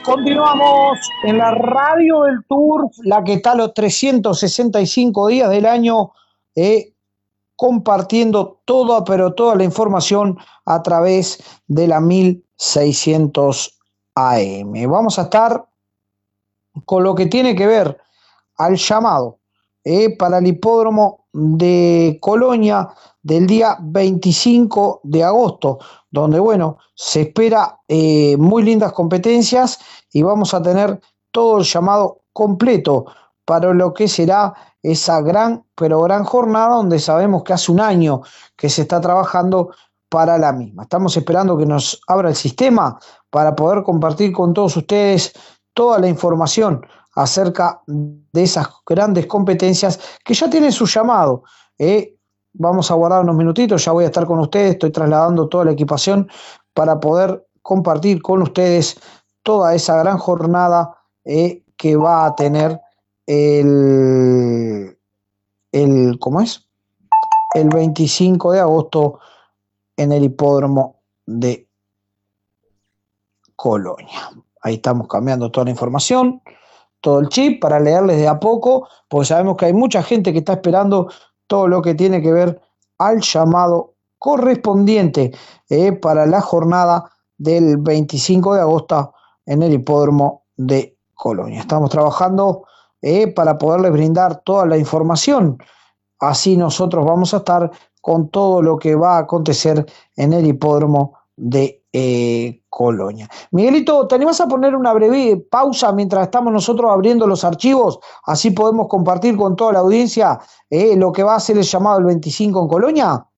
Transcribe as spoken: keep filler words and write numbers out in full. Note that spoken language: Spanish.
Continuamos en la radio del Turf, la que está los trescientos sesenta y cinco días del año, eh, compartiendo toda, pero toda la información a través de la mil seiscientos A M. Vamos a estar con lo que tiene que ver al llamado eh, para el hipódromo de Colonia del día veinticinco de agosto, donde, bueno, se espera eh, muy lindas competencias y vamos a tener todo el llamado completo para lo que será esa gran, pero gran jornada donde sabemos que hace un año que se está trabajando para la misma. Estamos esperando que nos abra el sistema para poder compartir con todos ustedes toda la información acerca de esas grandes competencias que ya tienen su llamado. ¿eh? Vamos a guardar unos minutitos, ya voy a estar con ustedes, estoy trasladando toda la equipación para poder compartir con ustedes toda esa gran jornada eh, que va a tener el, el, ¿cómo es? El veinticinco de agosto en el hipódromo de Colonia. Ahí estamos cambiando toda la información, todo el chip para leerles de a poco, porque sabemos que hay mucha gente que está esperando todo lo que tiene que ver al llamado correspondiente eh, para la jornada del veinticinco de agosto en el hipódromo de Colonia. Estamos trabajando eh, para poderles brindar toda la información. Así nosotros vamos a estar con todo lo que va a acontecer en el hipódromo de eh, Colonia. Miguelito, ¿te animás a poner una breve pausa mientras estamos nosotros abriendo los archivos? Así podemos compartir con toda la audiencia eh, lo que va a ser el llamado el veinticinco en Colonia.